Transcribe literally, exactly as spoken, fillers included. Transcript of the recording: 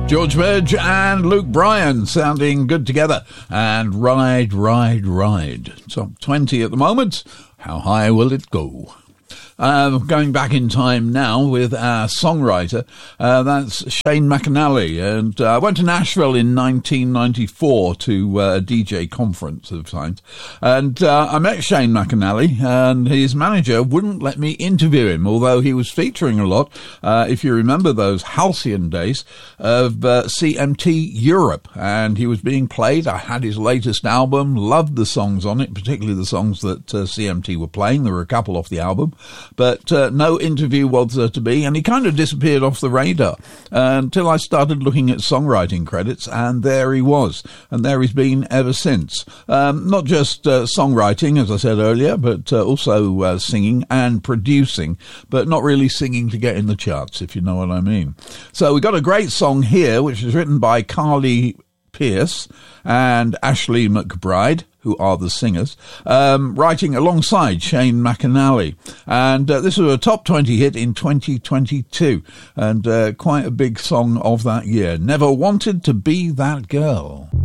George Midge and Luke Bryan sounding good together. And Ride, Ride, Ride. Top twenty at the moment. How high will it go? Uh, going back in time now with our songwriter, uh, that's Shane McAnally, and uh, I went to Nashville in nineteen ninety-four to uh, a D J conference of times, and uh, I met Shane McAnally, and his manager wouldn't let me interview him, although he was featuring a lot, uh, if you remember those halcyon days of uh, C M T Europe, and he was being played. I had his latest album, loved the songs on it, particularly the songs that uh, C M T were playing. There were a couple off the album, but uh, no interview was there to be, and he kind of disappeared off the radar uh, until I started looking at songwriting credits, and there he was, and there he's been ever since. Um, not just uh, songwriting, as I said earlier, but uh, also uh, singing and producing, but not really singing to get in the charts, if you know what I mean. So we got a great song here, which is written by Carly Pearce and Ashley McBride, who are the singers, um, writing alongside Shane McAnally. And uh, this was a top twenty hit in twenty twenty-two, and uh, quite a big song of that year. Never Wanted to Be That Girl.